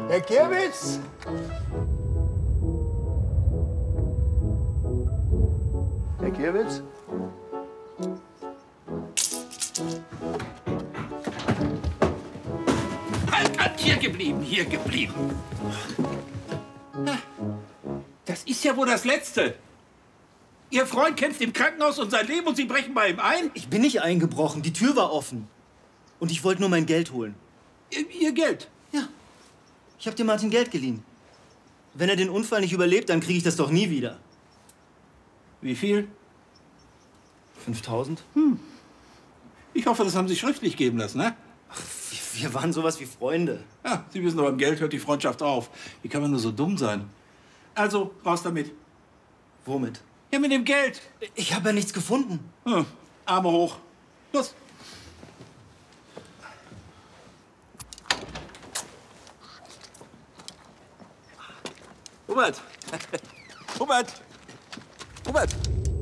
Herr Gerwitz! Herr Gerwitz? Halt, hier geblieben, hier geblieben. Das ist ja wohl das Letzte. Ihr Freund kämpft im Krankenhaus um sein Leben und Sie brechen bei ihm ein? Ich bin nicht eingebrochen, die Tür war offen. Und ich wollte nur mein Geld holen. Ihr Geld? Ja. Ich habe dem Martin Geld geliehen. Wenn er den Unfall nicht überlebt, dann kriege ich das doch nie wieder. Wie viel? 5.000? Ich hoffe, das haben Sie schriftlich geben lassen, ne? Ach, wir waren sowas wie Freunde. Ja, Sie wissen, aber beim Geld hört die Freundschaft auf. Wie kann man nur so dumm sein? Also, raus damit. Womit? Ja, mit dem Geld. Ich habe ja nichts gefunden. Arme hoch. Los. Hubert! Hubert! Hubert!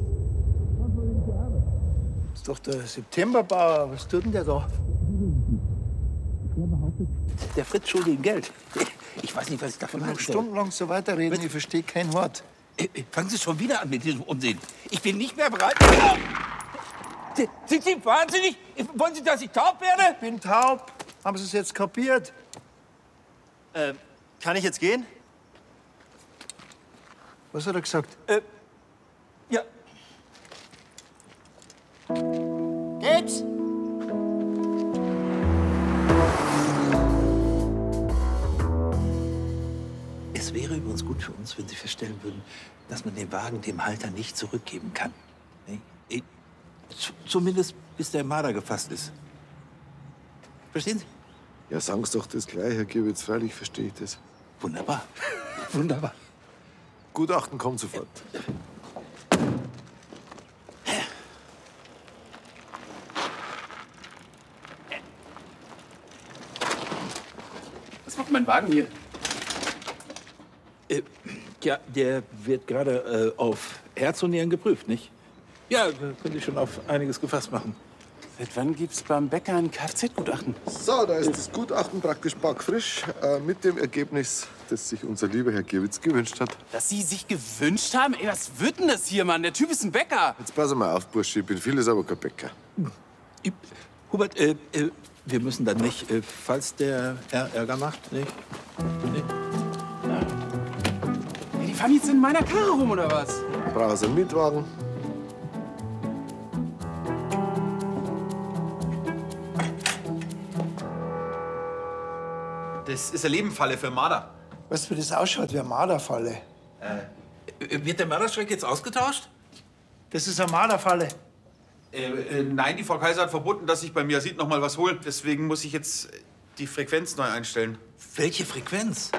Das ist doch der Septemberbauer. Was tut denn der da? Der Fritz schuldet ihm Geld. Ich weiß nicht, was ich davon Noch halte. stundenlang so weiterreden. Ich verstehe kein Wort. Fangen Sie schon wieder an mit diesem Unsinn. Ich bin nicht mehr bereit. Sind Sie wahnsinnig? Wollen Sie, dass ich taub werde? Ich bin taub. Haben Sie es jetzt kapiert? Kann ich jetzt gehen? Was hat er gesagt? Ja. Geht's? Es wäre übrigens gut für uns, wenn Sie feststellen würden, dass man den Wagen dem Halter nicht zurückgeben kann. Nee? Zumindest bis der Marder gefasst ist. Verstehen Sie? Ja, sagen Sie doch das gleich, Herr Gerwitz. Freilich verstehe ich das. Wunderbar. Wunderbar. Gutachten kommt sofort. Was macht mein Wagen hier? Ja, der wird gerade auf Herz und Nieren geprüft, nicht? Ja, da könnte ich schon auf einiges gefasst machen. Seit wann gibt's beim Bäcker ein Kfz-Gutachten? So, da ist das Gutachten praktisch backfrisch mit dem Ergebnis, das sich unser lieber Herr Gerwitz gewünscht hat. Dass Sie sich gewünscht haben? Ey, was wird denn das hier, Mann? Der Typ ist ein Bäcker. Jetzt pass mal auf, Bursche. Ich bin vieles, aber kein Bäcker. Hubert, wir müssen dann nicht, falls der Herr Ärger macht, nicht? Ey, die fahren jetzt in meiner Karre rum, oder was? Brauchen Sie einen Mietwagen? Das ist eine Lebenfalle für Marder. Weißt du, wie das ausschaut? Wie eine Marderfalle. Wird der Mörderschreck jetzt ausgetauscht? Das ist eine Marderfalle. Nein, die Frau Kaiser hat verboten, dass ich beim Yasid noch mal was hole. Deswegen muss ich jetzt die Frequenz neu einstellen. Welche Frequenz?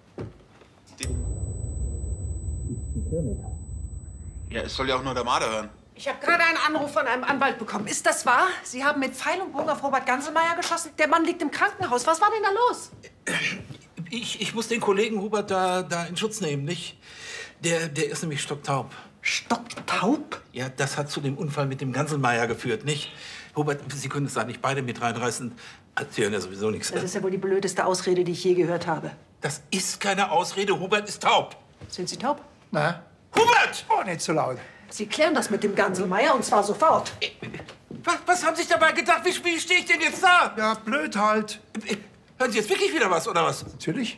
Ja, es soll ja auch nur der Marder hören. Ich habe gerade einen Anruf von einem Anwalt bekommen. Ist das wahr? Sie haben mit Pfeil und Bogen auf Robert Ganselmeier geschossen? Der Mann liegt im Krankenhaus. Was war denn da los? Ich muss den Kollegen Hubert da in Schutz nehmen, nicht? Der ist nämlich stocktaub. Stocktaub? Ja, das hat zu dem Unfall mit dem Ganselmeier geführt, nicht? Hubert, Sie können es da nicht beide mit reinreißen. Sie hören ja sowieso nichts. Das ist ja wohl die blödeste Ausrede, die ich je gehört habe. Das ist keine Ausrede. Hubert ist taub. Sind Sie taub? Na? Hubert! Oh, nicht so laut. Sie klären das mit dem Ganselmeier, und zwar sofort. Was haben Sie sich dabei gedacht? Wie stehe ich denn jetzt da? Ja, blöd halt. Hören Sie jetzt wirklich wieder was, oder was? Natürlich.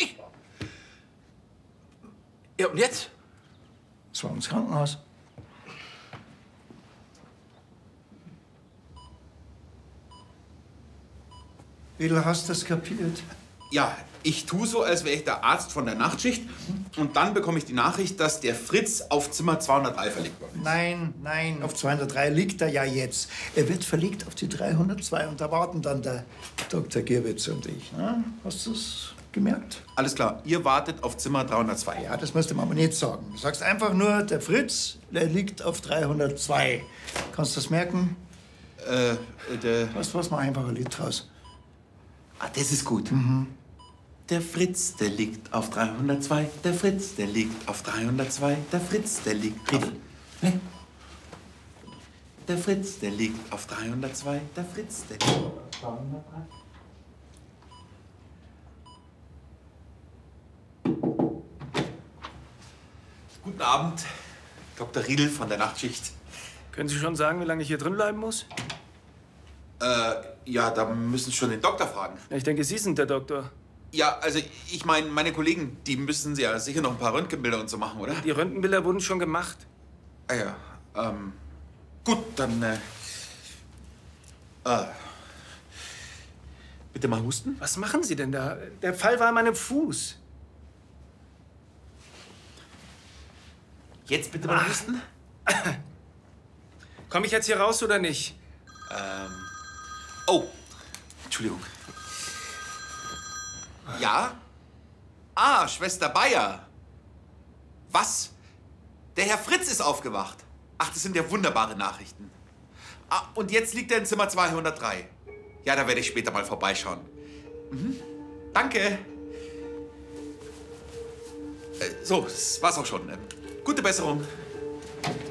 Ja, und jetzt? Das war ins Krankenhaus. Wie du hast das kapiert? Ja, ich tue so, als wäre ich der Arzt von der Nachtschicht. Und dann bekomme ich die Nachricht, dass der Fritz auf Zimmer 203 verlegt worden ist. Nein, nein, auf 203 liegt er ja jetzt. Er wird verlegt auf die 302 und da warten dann der Dr. Gerwitz und ich. Ne? Hast du es gemerkt? Alles klar, ihr wartet auf Zimmer 302. Ja, das musst du mir aber nicht sagen. Du sagst einfach nur, der Fritz, der liegt auf 302. Kannst du das merken? Weißt du was, mach einfach ein Lied draus. Ah, das ist gut. Der Fritz, der liegt auf 302. Der Fritz, der liegt auf 302. Der Fritz, der liegt auf... Nee. Der Fritz, der liegt auf 302. Der Fritz, der liegt auf 303. Guten Abend, Dr. Riedel von der Nachtschicht. Können Sie schon sagen, wie lange ich hier drin bleiben muss? Ja, da müssen Sie schon den Doktor fragen. Ja, ich denke, Sie sind der Doktor. Ja, also ich meine, meine Kollegen, die müssen ja sicher noch ein paar Röntgenbilder und so machen, oder? Die Röntgenbilder wurden schon gemacht. Ah ja, gut, dann, bitte mal husten. Was machen Sie denn da? Der Fall war an meinem Fuß. Jetzt bitte mal husten. Komme ich jetzt hier raus oder nicht? Oh, Entschuldigung. Ja? Ah, Schwester Bayer. Was? Der Herr Fritz ist aufgewacht. Ach, das sind ja wunderbare Nachrichten. Ah, und jetzt liegt er in Zimmer 203. Ja, da werde ich später mal vorbeischauen. Mhm. Danke. So, das war's auch schon. Gute Besserung.